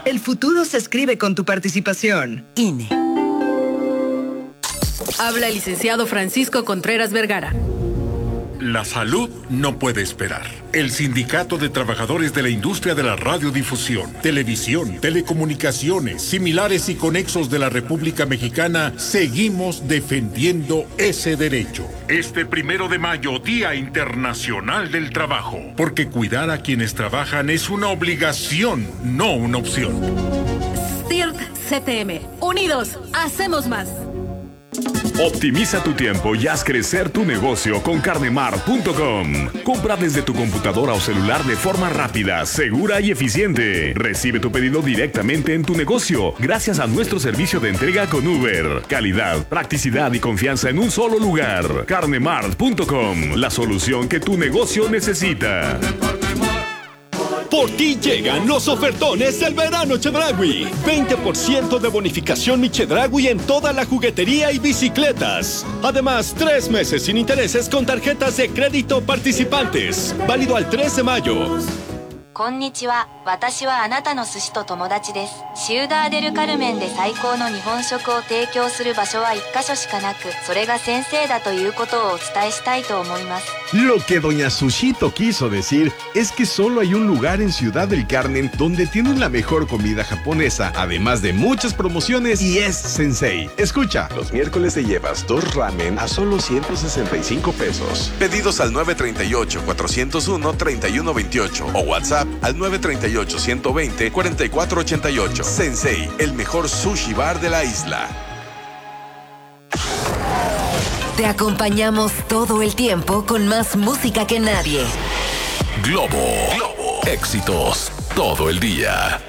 El futuro se escribe con tu participación. INE. Habla el licenciado Francisco Contreras Vergara. La salud no puede esperar. El Sindicato de Trabajadores de la Industria de la Radiodifusión, Televisión, Telecomunicaciones, similares y conexos de la República Mexicana, seguimos defendiendo ese derecho. Este 1 de mayo, Día Internacional del Trabajo, porque cuidar a quienes trabajan es una obligación, no una opción. CIRT CTM. Unidos, hacemos más. Optimiza tu tiempo y haz crecer tu negocio con carnemart.com. Compra desde tu computadora o celular de forma rápida, segura y eficiente. Recibe tu pedido directamente en tu negocio gracias a nuestro servicio de entrega con Uber. Calidad, practicidad y confianza en un solo lugar. Carnemart.com, la solución que tu negocio necesita. Por ti llegan los ofertones del verano Chedraui. 20% de bonificación Mi Chedraui en toda la juguetería y bicicletas. Además, 3 meses sin intereses con tarjetas de crédito participantes. Válido al 3 de mayo. こんにちは。私はあなたの寿司と友達です。シウダーデルカルメンで最高の日本食を提供する場所は1カ所しかなく、それが先生だということをお伝えしたいと思います。 Lo que doña Sushito quiso decir es que solo hay un lugar en Ciudad del Carmen donde tienen la mejor comida japonesa, además de muchas promociones, y es Sensei. Escucha. Los miércoles te llevas 2 ramen a solo 165 pesos. Pedidos al 938-401-3128 o WhatsApp al 938-120-4488. Sensei, el mejor sushi bar de la isla. Te acompañamos todo el tiempo con más música que nadie. Globo. Éxitos todo el día.